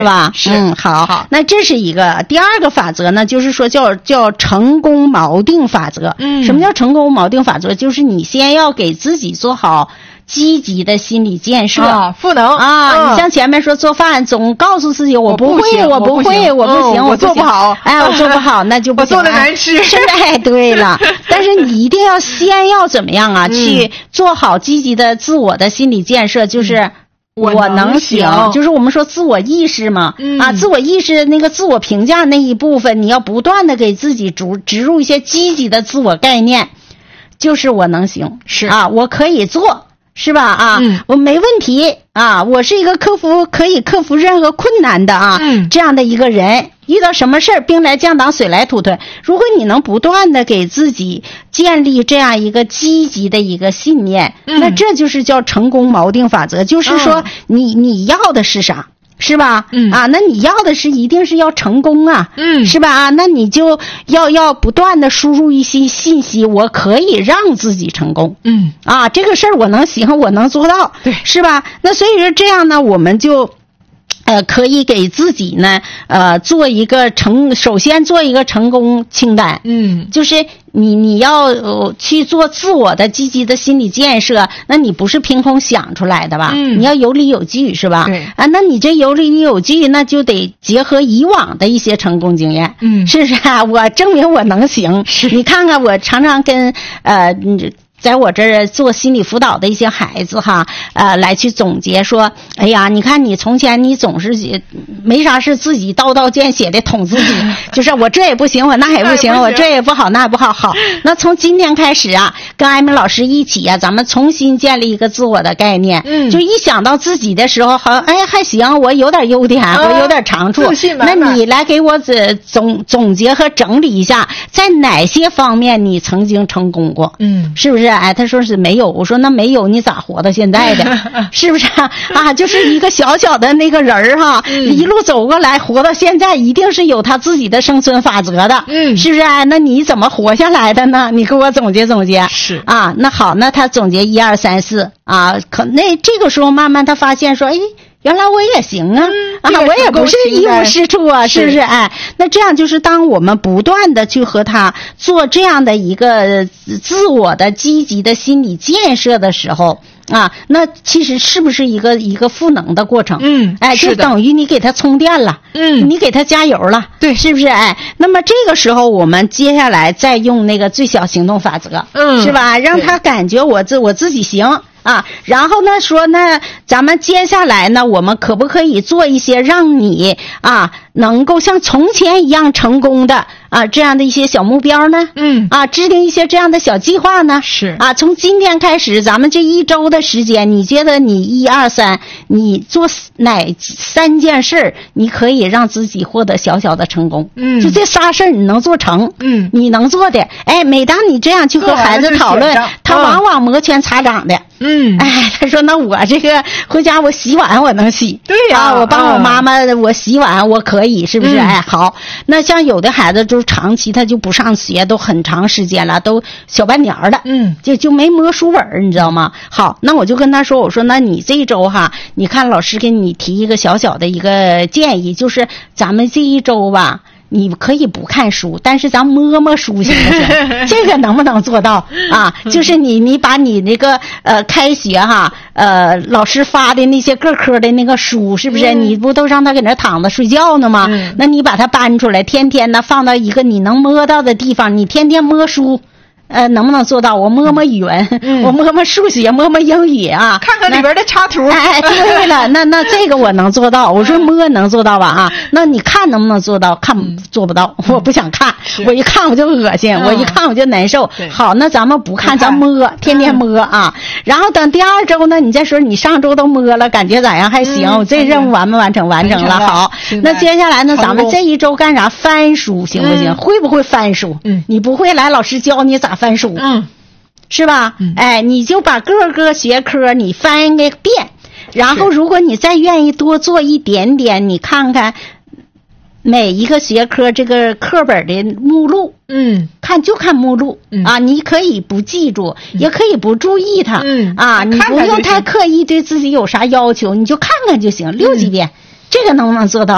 是吧？好，那这是一个。第二个法则呢，就是说叫成功锚定法则。什么叫成功锚定法则？就是你先要给自己做好积极的心理建设， 赋能你像前面说做饭，总告诉自己我不会，我不行， 我做不好， 我做不好，那就不行， 我做的难吃。 是的，对了。但是你一定要先要怎么样啊？去做好积极的自我的心理建设，就是我能行，就是我们说自我意识嘛，自我意识那个自我评价那一部分，你要不断的给自己植入一些积极的自我概念，就是我能行， 是我可以做。是吧我没问题我是一个可以克服任何困难的这样的一个人，遇到什么事儿兵来将挡水来土屯。如果你能不断的给自己建立这样一个积极的一个信念，那这就是叫成功锚定法则，就是说你要的是啥，是吧那你要的是一定是要成功是吧那你就要不断的输入一些信息，我可以让自己成功这个事儿我能行，我能做到， 对， 是吧？那所以说这样呢，我们就可以给自己呢做一个首先做一个成功清单，就是你要去做自我的积极的心理建设，那你不是凭空想出来的吧？你要有理有据，是吧？ 对那你这有理有据，那就得结合以往的一些成功经验，是不是我证明我能行。你看看我常常跟在我这儿做心理辅导的一些孩子来去总结说，哎呀，你看你从前你总是没啥事自己刀剑血的捅自己，就是我这也不行，我那也不行，我这也不好，那也不好。好，那从今天开始跟艾米老师一起咱们重新建立一个自我的概念，就一想到自己的时候，好，还行，我有点优点，我有点长处，那你来给我总结和整理一下，在哪些方面你曾经成功过，是不是？他说是没有，我说那没有你咋活到现在的是不是就是一个小小的那个人一路走过来活到现在，一定是有他自己的生存法则的，是不是那你怎么活下来的呢？你给我总结总结。 是那好，那他总结1、2、3、4那这个时候慢慢他发现说，原来我也行我也不是一无是处是不是？那这样就是当我们不断的去和他做这样的一个自我的积极的心理建设的时候那其实是不是一个赋能的过程？就等于你给他充电了，你给他加油了， 对， 是不是？那么这个时候我们接下来再用那个最小行动法则，是吧？让他感觉我自己行。然后呢说那咱们接下来呢，我们可不可以做一些让你能够像从前一样成功的这样的一些小目标呢？制定一些这样的小计划呢？ 是从今天开始，咱们这1周的时间，你觉得你1、2、3，你做哪3件事你可以让自己获得小小的成功？就这仨事你能做成，你能做的，每当你这样去和孩子讨论，他往往摩拳擦掌的。他说那我这个回家我洗碗我能洗， 对呀我帮我妈妈我洗碗我可以，是不是？好，那像有的孩子就是长期他就不上学，都很长时间了，都小半年了，就没摸书本，你知道吗？好，那我就跟他说，我说那你这一周你看老师给你提一个小小的一个建议，就是咱们这一周吧，你可以不看书，但是咱摸书行不行？这个能不能做到就是你把你那个开学老师发的那些各科的那个书，是不是？你不都让他搁那躺着睡觉呢吗？那你把它搬出来，天天呢放到一个你能摸到的地方，你天天摸书。能不能做到？我摸语文，我摸数学，摸英语看看里边的插图。 对了，那这个我能做到。我说摸能做到吧？那你看能不能做到？看做不到，我不想看，我一看我就恶心，我一看我就难受。好，那咱们不看，咱摸，天天摸然后等第2周呢，你再说你上周都摸了，感觉咋样？还行，我这任务完没完成？完成了。好，那接下来呢，咱们这一周干啥？翻书行不行？会不会翻书？你不会来，老师教你咋翻书，是吧？你就把各个学科你翻个遍，然后如果你再愿意多做一点点，你看看每一个学科这个课本的目录，看目录你可以不记住，也可以不注意它，你不用太刻意对自己有啥要求，你就看看就行，6几遍，这个能不能做到？